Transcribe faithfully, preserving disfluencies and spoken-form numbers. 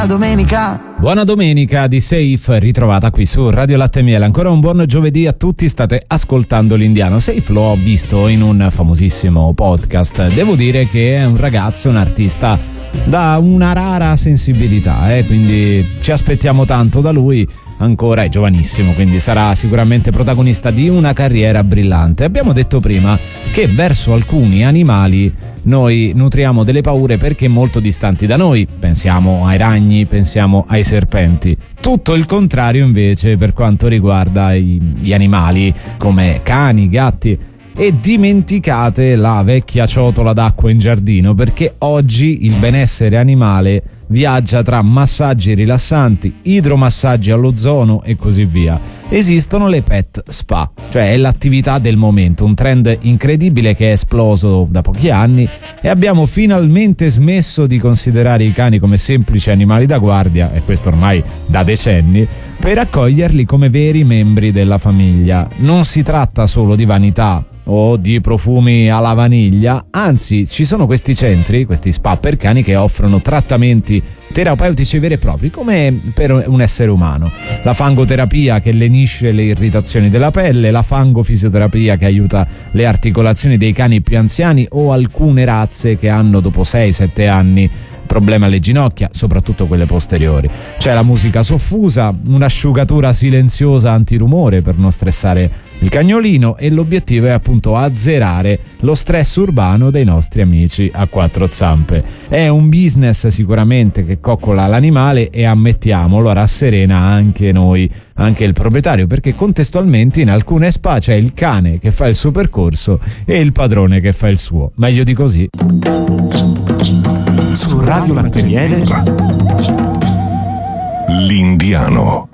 buona domenica. Buona domenica di Safe, ritrovata qui su Radio Latte e Miele. Ancora un buon giovedì a tutti, state ascoltando l'Indiano. Safe l'ho visto in un famosissimo podcast. Devo dire che è un ragazzo, un artista da una rara sensibilità, eh? Quindi ci aspettiamo tanto da lui. Ancora è giovanissimo, quindi sarà sicuramente protagonista di una carriera brillante. Abbiamo detto prima che verso alcuni animali noi nutriamo delle paure perché molto distanti da noi. Pensiamo ai ragni, pensiamo ai serpenti. Tutto il contrario invece per quanto riguarda i, gli animali come cani, gatti. E dimenticate la vecchia ciotola d'acqua in giardino, perché oggi il benessere animale viaggia tra massaggi rilassanti, idromassaggi all'ozono e così via. Esistono le pet spa, cioè è l'attività del momento, un trend incredibile che è esploso da pochi anni e abbiamo finalmente smesso di considerare i cani come semplici animali da guardia, e questo ormai da decenni, per accoglierli come veri membri della famiglia. Non si tratta solo di vanità o di profumi alla vaniglia, anzi ci sono questi centri, questi spa per cani che offrono trattamenti terapeutici veri e propri come per un essere umano. La fangoterapia che lenisce le irritazioni della pelle, la fangofisioterapia che aiuta le articolazioni dei cani più anziani o alcune razze che hanno dopo sei sette anni problemi alle ginocchia, soprattutto quelle posteriori. C'è la musica soffusa, un'asciugatura silenziosa antirumore per non stressare il cagnolino, e l'obiettivo è appunto azzerare lo stress urbano dei nostri amici a quattro zampe. È un business sicuramente che coccola l'animale e, ammettiamolo, rasserena anche noi, anche il proprietario, perché contestualmente in alcune spa c'è il cane che fa il suo percorso e il padrone che fa il suo. Meglio di così. Su Radio Latte e Miele, l'Indiano.